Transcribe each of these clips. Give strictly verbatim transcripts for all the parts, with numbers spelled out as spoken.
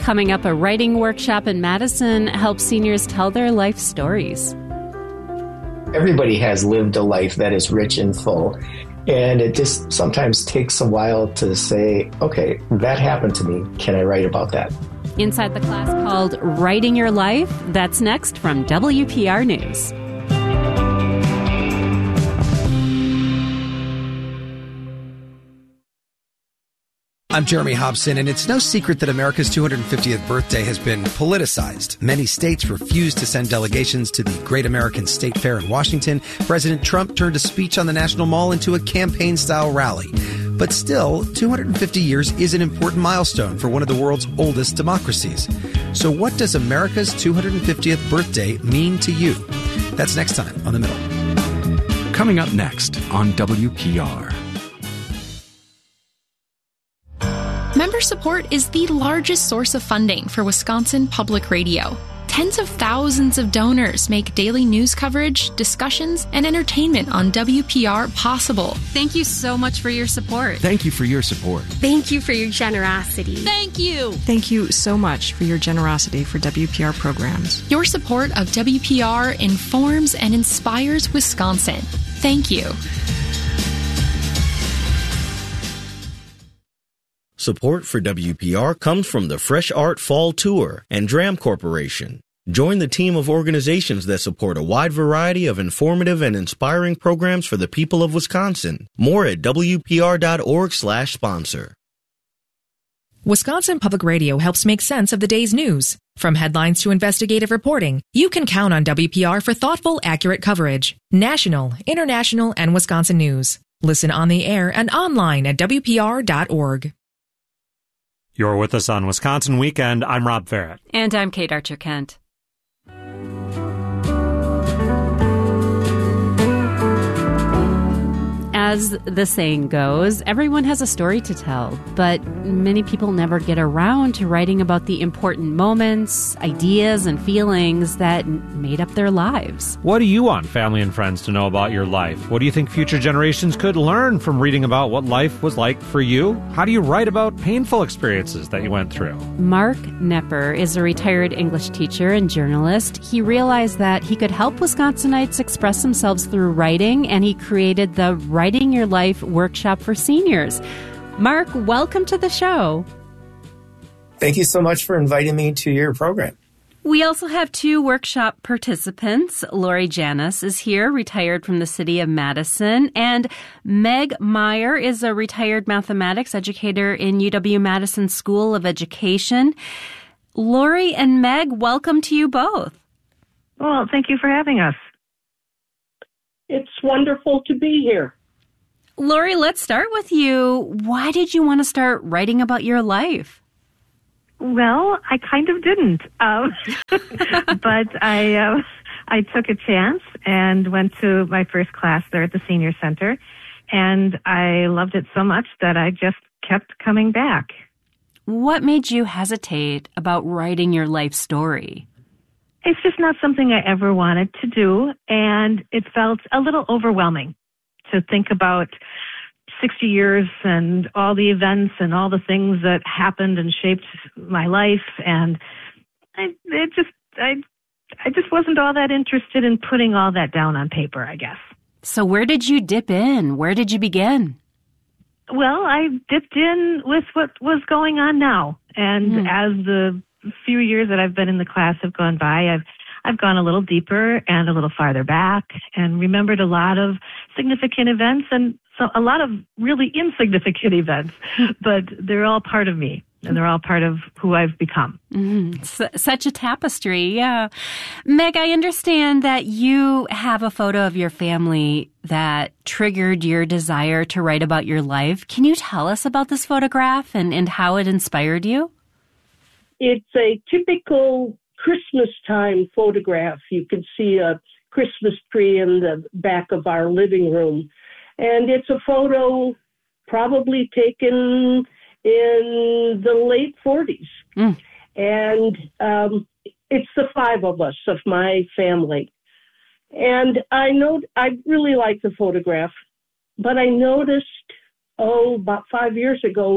Coming up, a writing workshop in Madison helps seniors tell their life stories. Everybody has lived a life that is rich and full. And it just sometimes takes a while to say, okay, that happened to me. Can I write about that? Inside the class called Writing Your Life. That's next from W P R News. I'm Jeremy Hobson, and it's no secret that America's two hundred fiftieth birthday has been politicized. Many states refused to send delegations to the Great American State Fair in Washington. President Trump turned a speech on the National Mall into a campaign-style rally. But still, two hundred fifty years is an important milestone for one of the world's oldest democracies. So what does America's two hundred fiftieth birthday mean to you? That's next time on The Middle. Coming up next on W P R. Member support is the largest source of funding for Wisconsin Public Radio. Tens of thousands of donors make daily news coverage, discussions, and entertainment on W P R possible. Thank you so much for your support. Thank you for your support. Thank you for your generosity. Thank you. Thank you so much for your generosity for W P R programs. Your support of W P R informs and inspires Wisconsin. Thank you. Support for W P R comes from the Fresh Art Fall Tour and Dram Corporation. Join the team of organizations that support a wide variety of informative and inspiring programs for the people of Wisconsin. More at W P R dot org slash sponsor. Wisconsin Public Radio helps make sense of the day's news. From headlines to investigative reporting, you can count on W P R for thoughtful, accurate coverage. National, international, and Wisconsin news. Listen on the air and online at W P R dot org. You're with us on Wisconsin Weekend. I'm Rob Farrett. And I'm Kate Archer-Kent. As the saying goes, everyone has a story to tell, but many people never get around to writing about the important moments, ideas, and feelings that made up their lives. What do you want family and friends to know about your life? What do you think future generations could learn from reading about what life was like for you? How do you write about painful experiences that you went through? Mark Knepper is a retired English teacher and journalist. He realized that he could help Wisconsinites express themselves through writing, and he created the Writing Your Life workshop for seniors. Mark, welcome to the show. Thank you so much for inviting me to your program. We also have two workshop participants. Lori Janis is here, retired from the city of Madison, and Meg Meyer is a retired mathematics educator in U W-Madison School of Education. Lori and Meg, welcome to you both. Well, thank you for having us. It's wonderful to be here. Lori, let's start with you. Why did you want to start writing about your life? Well, I kind of didn't, um, but I uh, I took a chance and went to my first class there at the Senior Center, and I loved it so much that I just kept coming back. What made you hesitate about writing your life story? It's just not something I ever wanted to do, and it felt a little overwhelming to think about sixty years and all the events and all the things that happened and shaped my life. And I, it just, I, I just wasn't all that interested in putting all that down on paper, I guess. So where did you dip in? Where did you begin? Well, I dipped in with what was going on now. And mm. as the few years that I've been in the class have gone by, I've I've gone a little deeper and a little farther back and remembered a lot of significant events and so a lot of really insignificant events, but they're all part of me and they're all part of who I've become. Mm-hmm. S- such a tapestry, yeah. Meg, I understand that you have a photo of your family that triggered your desire to write about your life. Can you tell us about this photograph and, and how it inspired you? It's a typical Christmas time photograph. You can see a Christmas tree in the back of our living room. And it's a photo probably taken in the late forties. Mm. And um, it's the five of us of my family. And I know I really like the photograph, but I noticed, oh, about five years ago,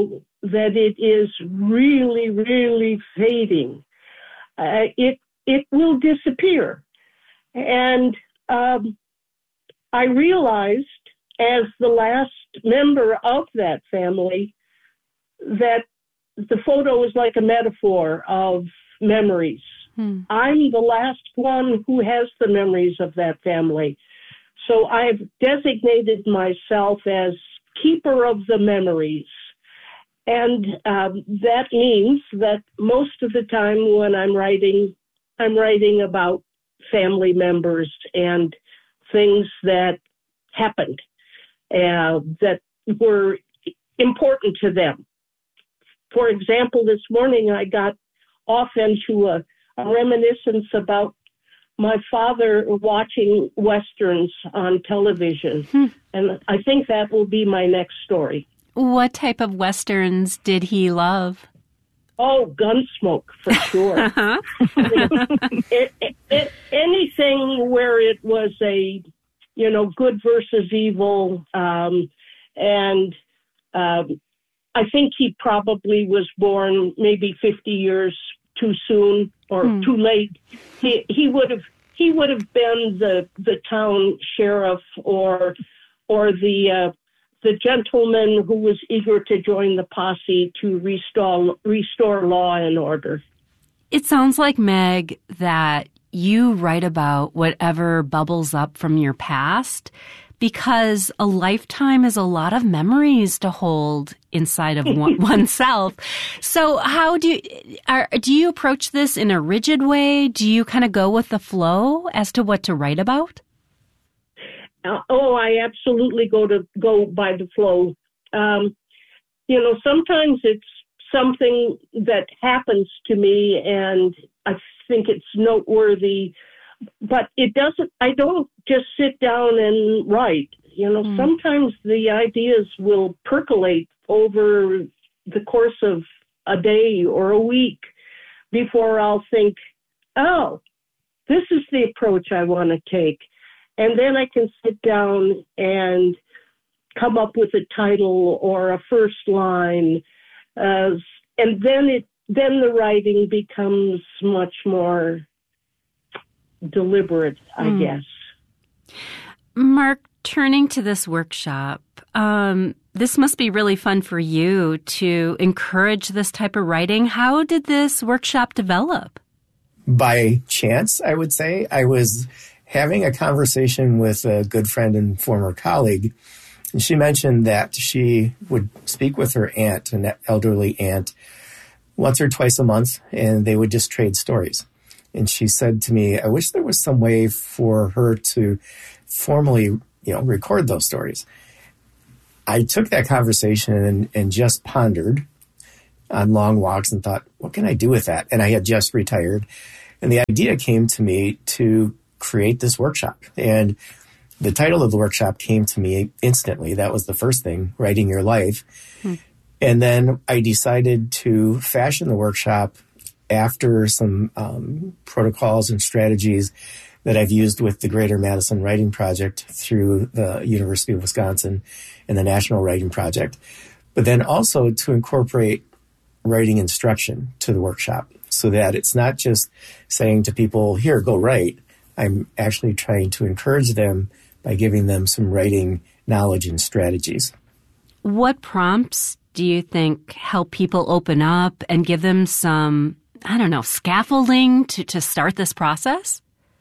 that it is really, really fading. Uh, it it will disappear. And um, I realized, as the last member of that family, that the photo is like a metaphor of memories. Hmm. I'm the last one who has the memories of that family. So I've designated myself as keeper of the memories. And um, that means that most of the time when I'm writing, I'm writing about family members and things that happened uh, that were important to them. For example, this morning I got off into a, a reminiscence about my father watching Westerns on television. Hmm. And I think that will be my next story. What type of Westerns did he love? Oh, Gunsmoke, for sure. Uh-huh. it, it, it, anything where it was a, you know, good versus evil. Um, and um, I think he probably was born maybe fifty years too soon or hmm. too late. He he would have he would have been the the town sheriff or or the uh, the gentleman who was eager to join the posse to restore restore law and order. It sounds like, Meg, that you write about whatever bubbles up from your past, because a lifetime is a lot of memories to hold inside of one, oneself. So how do you, are, do you approach this in a rigid way? Do you kind of go with the flow as to what to write about? Uh, oh, I absolutely go to go by the flow. Um, you know, sometimes it's something that happens to me and I think it's noteworthy, but it doesn't, I don't just sit down and write. You know, mm. sometimes the ideas will percolate over the course of a day or a week before I'll think, oh, this is the approach I want to take. And then I can sit down and come up with a title or a first line. Uh, and then it, then the writing becomes much more deliberate, I mm. guess. Mark, turning to this workshop, um, this must be really fun for you to encourage this type of writing. How did this workshop develop? By chance, I would say. I was having a conversation with a good friend and former colleague, and she mentioned that she would speak with her aunt, an elderly aunt, once or twice a month, and they would just trade stories. And she said to me, I wish there was some way for her to formally, you know, record those stories. I took that conversation and, and just pondered on long walks and thought, what can I do with that? And I had just retired. And the idea came to me to create this workshop. And the title of the workshop came to me instantly. That was the first thing, Writing Your Life. Hmm. And then I decided to fashion the workshop after some um, protocols and strategies that I've used with the Greater Madison Writing Project through the University of Wisconsin and the National Writing Project, but then also to incorporate writing instruction to the workshop so that it's not just saying to people, here, go write. I'm actually trying to encourage them by giving them some writing knowledge and strategies. What prompts do you think help people open up and give them some, I don't know, scaffolding to, to start this process?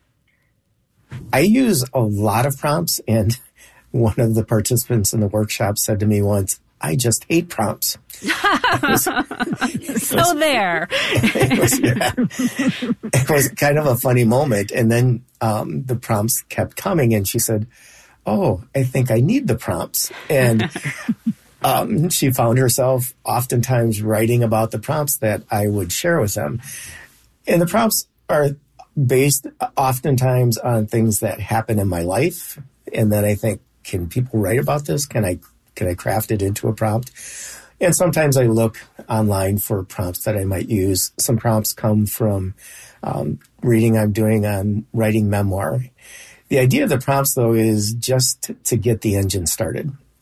I use a lot of prompts, and one of the participants in the workshop said to me once, I just hate prompts. It was, it so was, there. It was, yeah, it was kind of a funny moment. And then um, the prompts kept coming, and she said, oh, I think I need the prompts. And um, she found herself oftentimes writing about the prompts that I would share with them. And the prompts are based oftentimes on things that happen in my life. And then I think, can people write about this? Can I Can I craft it into a prompt? And sometimes I look online for prompts that I might use. Some prompts come from um, reading I'm doing on writing memoir. The idea of the prompts, though, is just to, to get the engine started.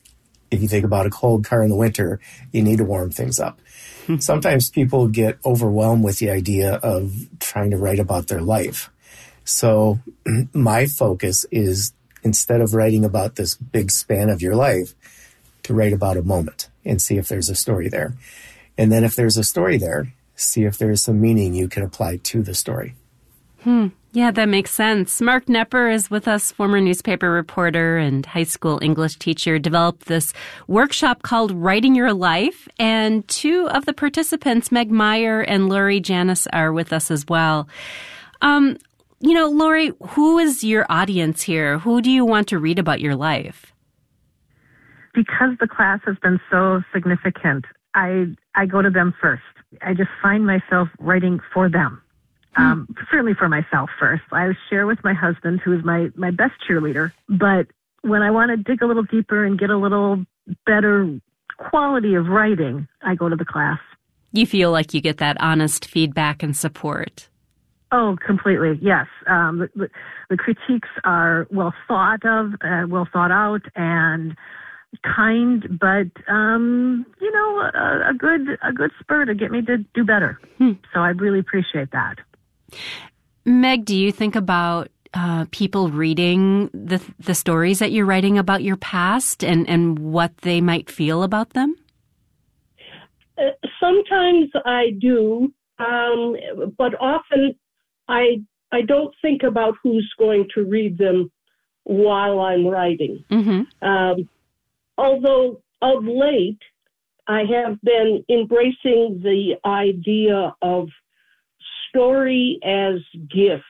if you think about a cold car in the winter, you need to warm things up. Sometimes people get overwhelmed with the idea of trying to write about their life. So my focus is, instead of writing about this big span of your life, to write about a moment and see if there's a story there. And then if there's a story there, see if there's some meaning you can apply to the story. Hmm. Yeah, that makes sense. Mark Knepper is with us, former newspaper reporter and high school English teacher, developed this workshop called Writing Your Life. And two of the participants, Meg Meyer and Lori Janis, are with us as well. Um, you know, Lori, who is your audience here? Who do you want to read about your life? Because the class has been so significant, I I go to them first. I just find myself writing for them. Um, mm. Certainly for myself first. I share with my husband, who is my, my best cheerleader. But when I want to dig a little deeper and get a little better quality of writing, I go to the class. You feel like you get that honest feedback and support. Oh, completely, yes. Um, the, the, the critiques are well thought of, uh, well thought out, and kind, but um, you know, a, a good a good spur to get me to do better. Hmm. So I really appreciate that. Meg, do you think about uh, people reading the the stories that you're writing about your past and, and what they might feel about them? Uh, sometimes I do, um, but often I I don't think about who's going to read them while I'm writing. Mm-hmm. Um, although of late, I have been embracing the idea of story as gift.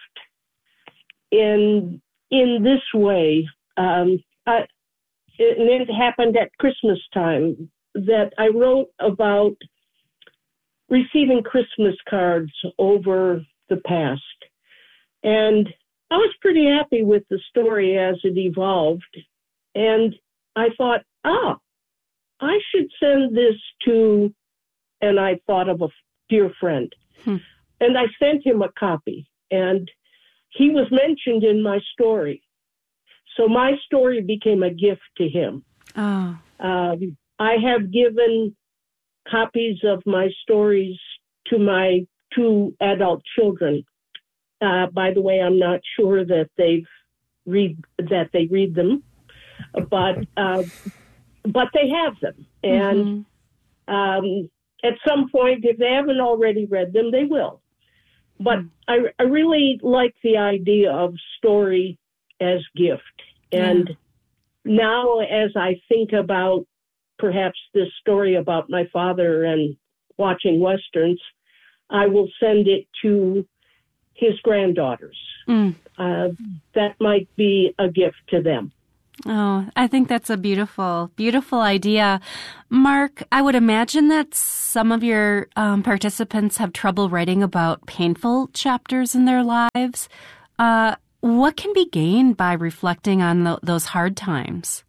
In in this way, um, I, it, and it happened at Christmas time, that I wrote about receiving Christmas cards over the past. And I was pretty happy with the story as it evolved. And I thought, ah, I should send this to, and I thought of a dear friend. Hmm. And I sent him a copy. And he was mentioned in my story. So my story became a gift to him. Oh. Um, I have given copies of my stories to my two adult children. Uh, by the way, I'm not sure that they've read that they read them, but uh, but they have them, and mm-hmm. um, at some point, if they haven't already read them, they will. But mm-hmm. I, I really like the idea of story as gift, and yeah. now as I think about perhaps this story about my father and watching Westerns, I will send it to his granddaughters. Mm. Uh, that might be a gift to them. Oh, I think that's a beautiful, beautiful idea. Mark, I would imagine that some of your um, participants have trouble writing about painful chapters in their lives. Uh, what can be gained by reflecting on the, those hard times?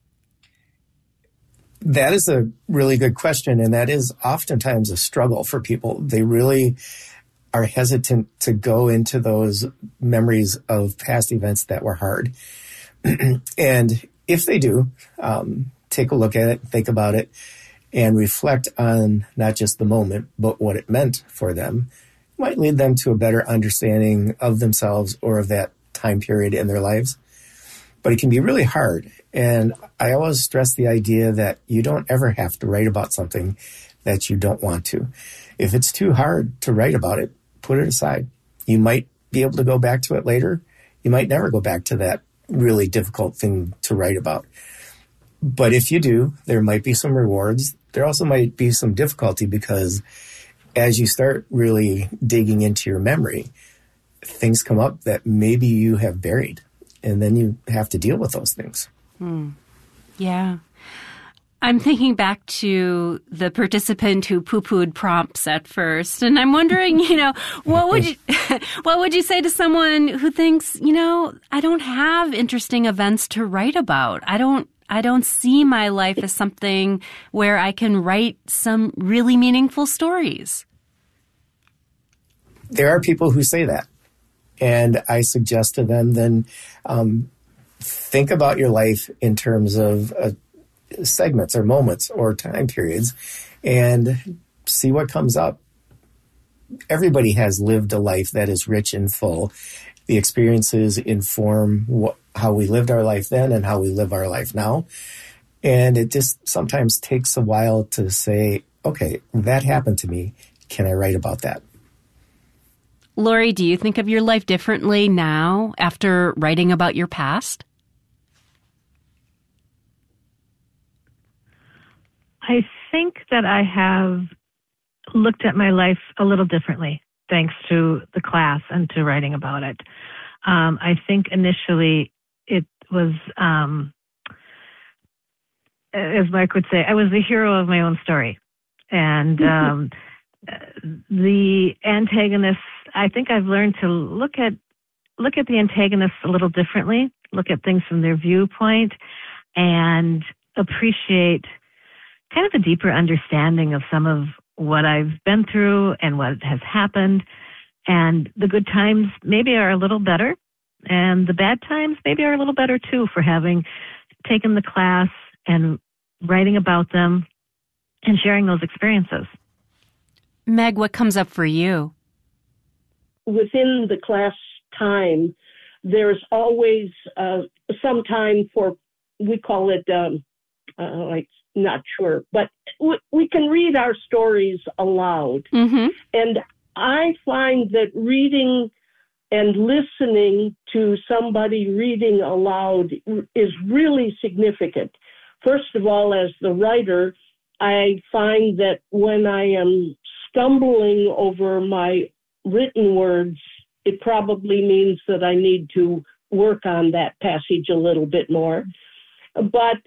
That is a really good question, and that is oftentimes a struggle for people. They really are hesitant to go into those memories of past events that were hard. And if they do, um, take a look at it, think about it, and reflect on not just the moment, but what it meant for them, it might lead them to a better understanding of themselves or of that time period in their lives. But it can be really hard. And I always stress the idea that you don't ever have to write about something that you don't want to. If it's too hard to write about it, put it aside. You might be able to go back to it later. You might never go back to that really difficult thing to write about. But if you do, there might be some rewards. There also might be some difficulty because as you start really digging into your memory, things come up that maybe you have buried. And then you have to deal with those things. Hmm. Yeah. I'm thinking back to the participant who poo-pooed prompts at first, and I'm wondering, you know, what would you, what would you say to someone who thinks, you know, I don't have interesting events to write about. I don't, I don't see my life as something where I can write some really meaningful stories. There are people who say that, and I suggest to them then um, think about your life in terms of a segments or moments or time periods and see what comes up. Everybody has lived a life that is rich and full. The experiences inform what, how we lived our life then and how we live our life now. And it just sometimes takes a while to say, okay, that happened to me. Can I write about that? Lori, do you think of your life differently now after writing about your past? I think that I have looked at my life a little differently, thanks to the class and to writing about it. Um, I think initially it was, um, as Mark would say, I was the hero of my own story. And um, the antagonists, I think I've learned to look at look at the antagonists a little differently, look at things from their viewpoint, and appreciate kind of a deeper understanding of some of what I've been through and what has happened. And the good times maybe are a little better, and the bad times maybe are a little better too, for having taken the class and writing about them and sharing those experiences. Meg, what comes up for you? Within the class time, there's always uh, some time for, we call it, um, uh, like, not sure, but we, we can read our stories aloud. Mm-hmm. And I find that reading and listening to somebody reading aloud is really significant. First of all, as the writer, I find that when I am stumbling over my written words, it probably means that I need to work on that passage a little bit more. But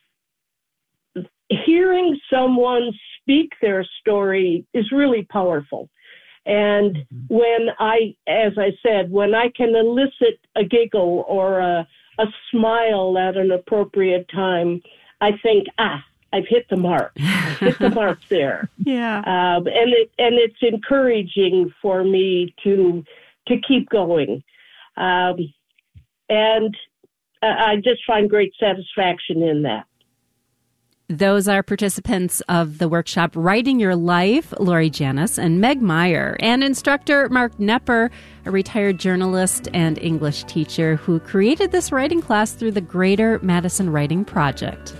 hearing someone speak their story is really powerful. And when I, as I said, when I can elicit a giggle or a, a smile at an appropriate time, I think, ah, I've hit the mark. I've hit the mark there. Yeah. Um, and it and it's encouraging for me to to keep going. Um, and I just find great satisfaction in that. Those are participants of the workshop Writing Your Life, Lori Janis and Meg Meyer, and instructor Mark Knepper, a retired journalist and English teacher who created this writing class through the Greater Madison Writing Project.